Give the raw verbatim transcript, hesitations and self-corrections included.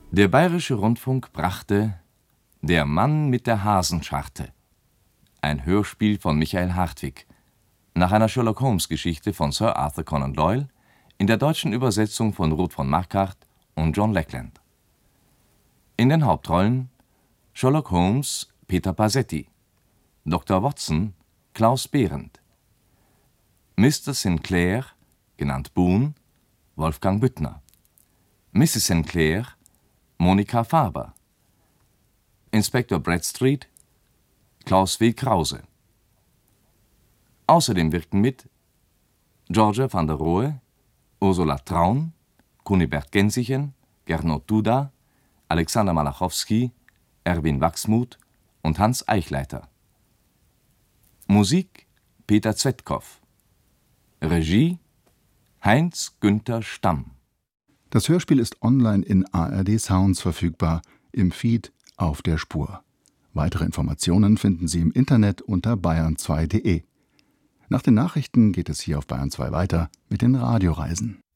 Der Bayerische Rundfunk brachte Der Mann mit der Hasenscharte, ein Hörspiel von Michael Hartwig, nach einer Sherlock-Holmes-Geschichte von Sir Arthur Conan Doyle in der deutschen Übersetzung von Ruth von Marquardt und John Lackland. In den Hauptrollen Sherlock Holmes Peter Pasetti, Doktor Watson Klaus Behrendt, Mister Sinclair, genannt Boone, Wolfgang Büttner, Misses Sinclair, Monika Faber, Inspektor Bradstreet, Klaus W. Krause. Außerdem wirkten mit Georgia van der Rohe, Ursula Traun, Kunibert Gensichen, Gernot Duda, Alexander Malachowski, Erwin Wachsmuth und Hans Eichleiter. Musik Peter Zwettkow. Regie Heinz-Günther Stamm. Das Hörspiel ist online in A R D Sounds verfügbar, im Feed Auf der Spur. Weitere Informationen finden Sie im Internet unter bayern zwei punkt de. Nach den Nachrichten geht es hier auf Bayern zwei weiter mit den Radioreisen.